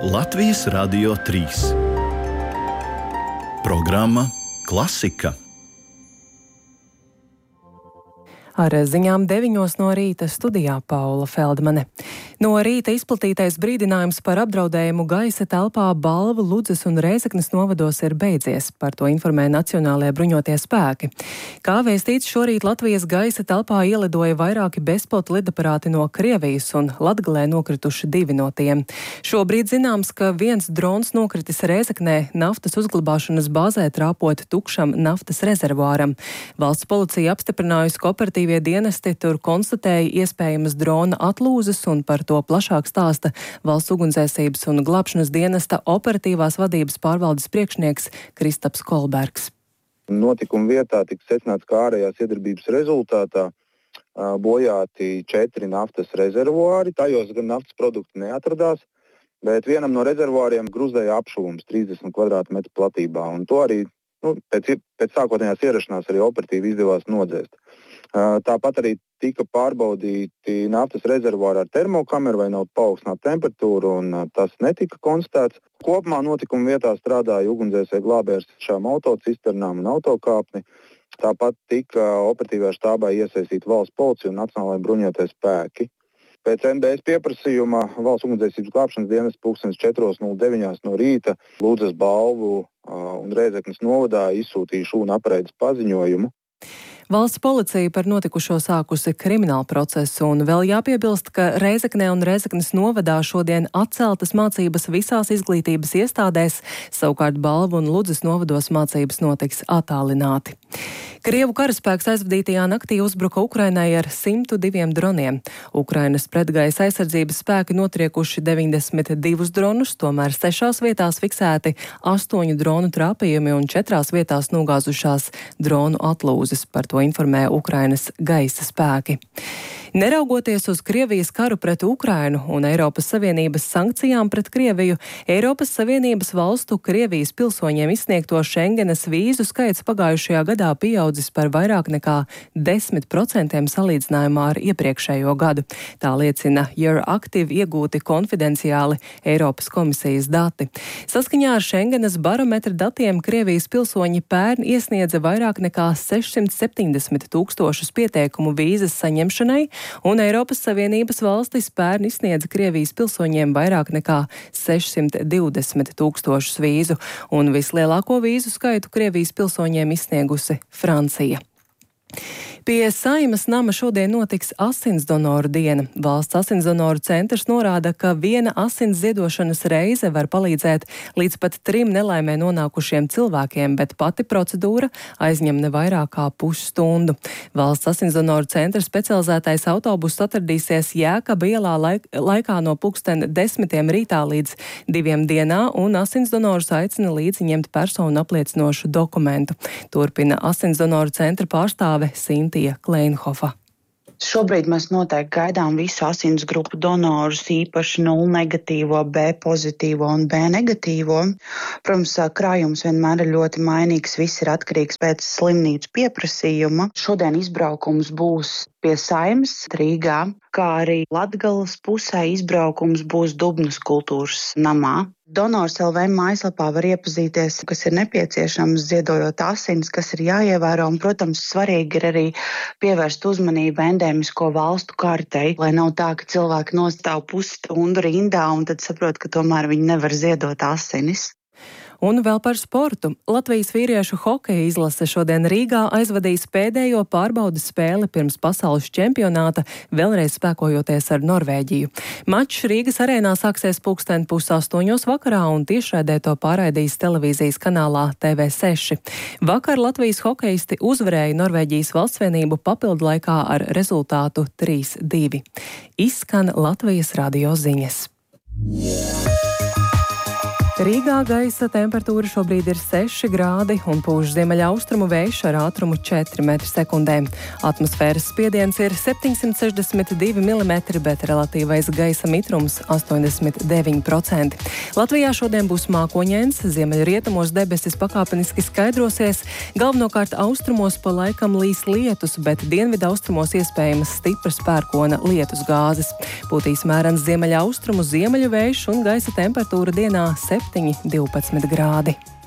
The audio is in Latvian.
Latvijas Radio 3. Programma Klasika. Ar ziņām 9 no rīta studijā Paula Feldmane. No rīta izplatītais brīdinājums par apdraudējumu gaisa telpā Balvu, Ludzas un Rēzeknes novados ir beidzies. Par to informē Nacionālajie bruņotie spēki. Kā vēstīts, šorīt Latvijas gaisa telpā ielidoja vairāki bezpilota lidaparāti no Krievijas un Latgalē nokrituši 2 no tiem. Šobrīd zināms, ka viens drons nokritis Rēzeknē naftas uzglabāšanas bāzē trāpot tukšam naftas rezervuāram. Valsts policija apstiprinājusi, ka operatīvie dienesti tur konstatēja iespējamas drona atlūzes, un par to plašāk stāsta Valsts ugunsdzēsības un glābšanas dienesta operatīvās vadības pārvaldes priekšnieks Kristaps Kolbergs. Notikuma vietā tika secināts, ka ārējās iedarbības rezultātā bojāti 4 naftas rezervuāri. Tajos gan naftas produkti neatradās, bet vienam no rezervuāriem gruzdēja apšuvums 30 kvadrātmetru platībā, un to arī pēc sākotnējās ierašanās arī operatīvi izdevās nodzēst. Tāpat arī tika pārbaudīti naftas rezervuāri ar termokameru, vai nav paaugstināta temperatūra, un tas netika konstatēts. Kopumā notikuma vietā strādāja ugunsdzēsēji glābēji ar šām autocisternām un autokāpni. Tāpat tika operatīvajā štābā iesaistīta valsts policija un Nacionālajie bruņotie spēki. Pēc NBS pieprasījuma Valsts ugunsdzēsības glābšanas dienas 4:09 no rīta Ludzas, Balvu un Rēzeknes novadā izsūtīja šūnu apreides paziņojumu. Valsts policija par notikušo sākusi kriminālu procesu, un vēl jāpiebilst, ka Rēzeknē un Rēzeknes novadā šodien atceltas mācības visās izglītības iestādēs, savukārt Balvu un Ludzas novados mācības notiks attālināti. Krievu karaspēks aizvadītajā naktī uzbruka Ukrainai ar 102 droniem. Ukrainas pretgaisa aizsardzības spēki notriekuši 92 dronus, tomēr 6 vietās fiksēti 8 dronu trāpījumi un 4 vietās nogāzušās dronu atlūzes. Par to informē Ukrainas gaisa spēki. Neraugoties uz Krievijas karu pret Ukrainu un Eiropas Savienības sankcijām pret Krieviju, Eiropas Savienības valstu Krievijas pilsoņiem izsniegto Schengenas vīzu skaits pagājušajā gadā pieaudzis par vairāk nekā 10% salīdzinājumā ar iepriekšējo gadu. Tā liecina Euractiv iegūti konfidenciāli Eiropas komisijas dati. Saskaņā ar Schengenas barometra datiem Krievijas pilsoņi pērn iesniedza vairāk nekā 670 000 pieteikumu vīzas saņemšanai, un Eiropas Savienības valstis pērn izsniedza Krievijas pilsoņiem vairāk nekā 620 000 vīzu, un vislielāko vīzu skaitu Krievijas pilsoņiem izsniegusi Francija. Pie Saeimas nama šodien notiks asinsdonoru diena. Valsts asinsdonoru centrs norāda, ka viena asins ziedošanas reize var palīdzēt līdz pat 3 nelaimē nonākušiem cilvēkiem, bet pati procedūra aizņem ne vairāk kā pusstundu. Valsts asinsdonoru centra specializētais autobuss atradīsies Jēkaba ielā laikā no 10:00 rītā līdz 2 dienā, un asinsdonorus aicina līdzi ņemt personu apliecinošu dokumentu. Turpina asinsdonoru centra pārstāve Sintija Kleinhofa. Šobrīd mēs noteikti gaidām visu asins grupu donorus, īpaši 0 negatīvo, B pozitīvo un B negatīvo. Protams, krājums vienmēr ir ļoti mainīgs, viss ir atkarīgs pēc slimnīcu pieprasījuma. Šodien izbraukums būs pie Saeimas Rīgā, kā arī Latgales pusē izbraukums būs Dubnas kultūras namā. Donors LV mājaslapā var iepazīties, kas ir nepieciešams ziedojot asins, kas ir jāievēro, un, protams, svarīgi ir arī pievērst uzmanību endēmisko valstu kartei, lai nav tā, ka cilvēki nostāv pusstundu rindā un tad saprot, ka tomēr viņi nevar ziedot asinis. Un vēl par sportu. Latvijas vīriešu hokeja izlase šodien Rīgā aizvadīs pēdējo pārbaudes spēli pirms pasaules čempionāta, vēlreiz spēkojoties ar Norvēģiju. Mačs Rīgas arēnā sāksies 7:30 vakarā, un tiešraidē to pārraidīs televīzijas kanālā TV6. Vakar Latvijas hokeisti uzvarēja Norvēģijas valstsvienību papildu laikā ar rezultātu 3-2. Izskan Latvijas radio ziņas. Rīgā gaisa temperatūra šobrīd ir 6 grādi un pūš ziemeļaustrumu vējš ar ātrumu 4 m/sekundē. Atmosfēras spiediens ir 762 mm, bet relatīvais gaisa mitrums 89%. Latvijā šodien būs mākoņains, ziemeļrietumos debesis pakāpeniski skaidrosies, galvenokārt austrumos pa laikam līs lietus, bet dienvidaustrumos iespējamas stipras pērkona lietus gāzes. Pūtīs mērens ziemeļaustrumu ziemeļu vējš un gaisa temperatūra dienā 7–12 grādi.